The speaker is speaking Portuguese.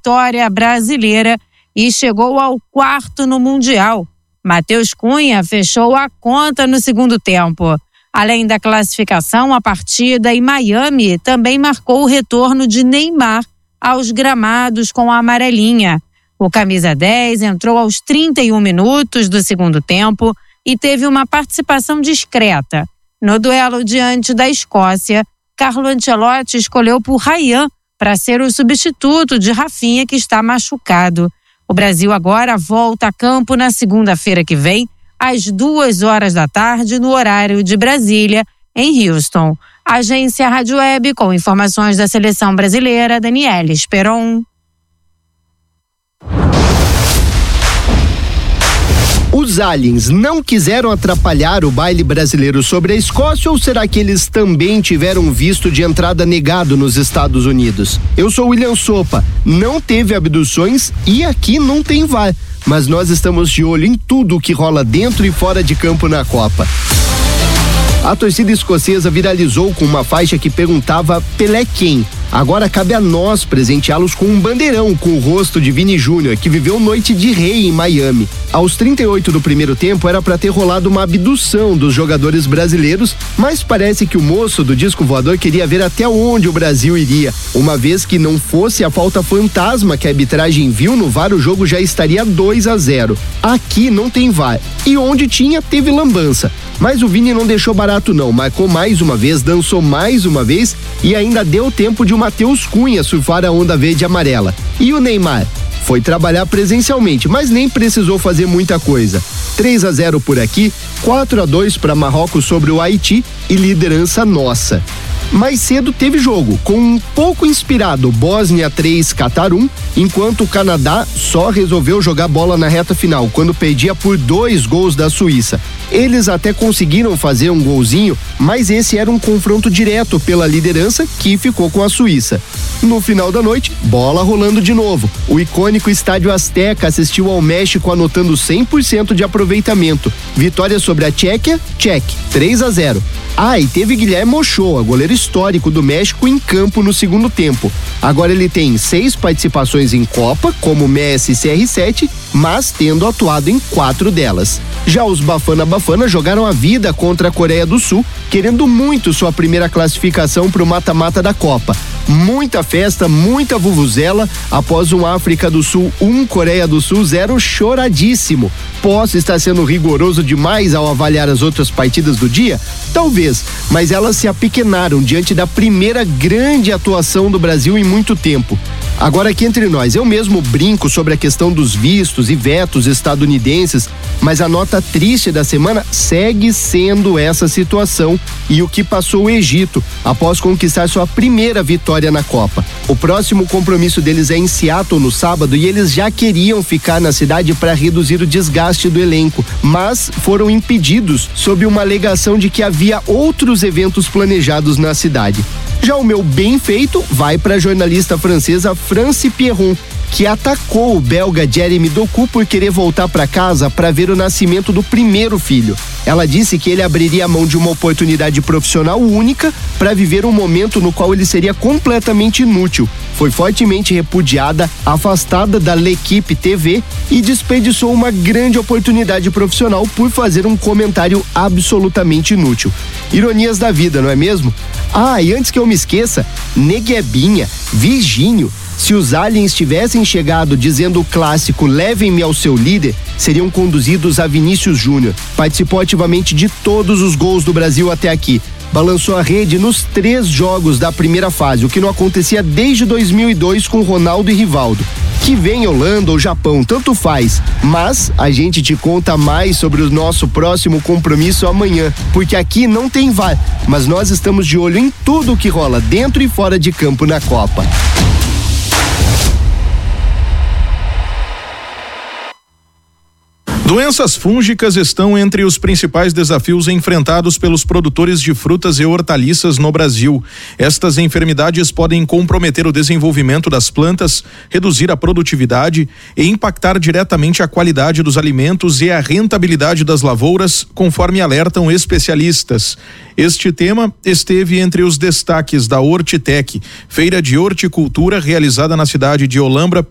vitória brasileira e chegou ao 4º no Mundial. Matheus Cunha fechou a conta no segundo tempo. Além da classificação, a partida em Miami também marcou o retorno de Neymar aos gramados com a amarelinha. O camisa 10 entrou aos 31 minutos do segundo tempo e teve uma participação discreta. No duelo diante da Escócia, Carlo Ancelotti escolheu por Ryan para ser o substituto de Rafinha, que está machucado. O Brasil agora volta a campo na segunda-feira que vem, às 14h, no horário de Brasília, em Houston. Agência Rádio Web, com informações da seleção brasileira, Daniela Esperon. Os aliens não quiseram atrapalhar o baile brasileiro sobre a Escócia, ou será que eles também tiveram visto de entrada negado nos Estados Unidos? Eu sou William Sopa. Não teve abduções e aqui não tem VAR, mas nós estamos de olho em tudo o que rola dentro e fora de campo na Copa. A torcida escocesa viralizou com uma faixa que perguntava Pelé quem? Agora cabe a nós presenteá-los com um bandeirão com o rosto de Vini Júnior, que viveu noite de rei em Miami. Aos 38 do primeiro tempo era para ter rolado uma abdução dos jogadores brasileiros, mas parece que o moço do disco voador queria ver até onde o Brasil iria. Uma vez que não fosse a falta fantasma que a arbitragem viu no VAR, o jogo já estaria 2-0. Aqui não tem VAR. E onde tinha, teve lambança. Mas o Vini não deixou barato não, marcou mais uma vez, dançou mais uma vez e ainda deu tempo de o Matheus Cunha surfar a onda verde e amarela. E o Neymar? Foi trabalhar presencialmente, mas nem precisou fazer muita coisa. 3-0 por aqui, 4-2 para Marrocos sobre o Haiti e liderança nossa. Mais cedo teve jogo, com um pouco inspirado, Bósnia 3, Catar 1, enquanto o Canadá só resolveu jogar bola na reta final, quando perdia por 2 gols da Suíça. Eles até conseguiram fazer um golzinho, mas esse era um confronto direto pela liderança, que ficou com a Suíça. No final da noite, bola rolando de novo. O icônico Estádio Azteca assistiu ao México anotando 100% de aproveitamento. Vitória sobre a Tchequia, 3-0. E teve Guilherme Ochoa, goleiro histórico do México, em campo no segundo tempo. Agora ele tem 6 participações em Copa, como Messi e CR7, mas tendo atuado em 4 delas. Já os Bafana jogaram a vida contra a Coreia do Sul, querendo muito sua primeira classificação para o mata-mata da Copa. Muita festa, muita vuvuzela, após um África do Sul 1, Coreia do Sul 0, choradíssimo. Posso estar sendo rigoroso demais ao avaliar as outras partidas do dia? Talvez, mas elas se apequenaram diante da primeira grande atuação do Brasil em muito tempo. Agora aqui entre nós, eu mesmo brinco sobre a questão dos vistos e vetos estadunidenses, mas a nota triste da semana segue sendo essa situação e o que passou o Egito após conquistar sua primeira vitória na Copa. O próximo compromisso deles é em Seattle no sábado e eles já queriam ficar na cidade para reduzir o desgaste do elenco, mas foram impedidos sob uma alegação de que havia outros eventos planejados na cidade. Já o meu bem feito vai para a jornalista francesa France Pierron, que atacou o belga Jeremy Doku por querer voltar para casa para ver o nascimento do primeiro filho. Ela disse que ele abriria a mão de uma oportunidade profissional única para viver um momento no qual ele seria completamente inútil. Foi fortemente repudiada, afastada da L'Equipe TV e desperdiçou uma grande oportunidade profissional por fazer um comentário absolutamente inútil. Ironias da vida, não é mesmo? E antes que eu me esqueça, Neguebinha, Virgínio, se os aliens tivessem chegado dizendo o clássico "levem-me ao seu líder", seriam conduzidos a Vinícius Júnior. Participou ativamente de todos os gols do Brasil até aqui. Balançou a rede nos 3 jogos da primeira fase, o que não acontecia desde 2002 com Ronaldo e Rivaldo. Que vem Holanda ou Japão, tanto faz, mas a gente te conta mais sobre o nosso próximo compromisso amanhã, porque aqui não tem VAR, mas nós estamos de olho em tudo o que rola dentro e fora de campo na Copa. Doenças fúngicas estão entre os principais desafios enfrentados pelos produtores de frutas e hortaliças no Brasil. Estas enfermidades podem comprometer o desenvolvimento das plantas, reduzir a produtividade e impactar diretamente a qualidade dos alimentos e a rentabilidade das lavouras, conforme alertam especialistas. Este tema esteve entre os destaques da Hortitec, feira de horticultura realizada na cidade de Olambra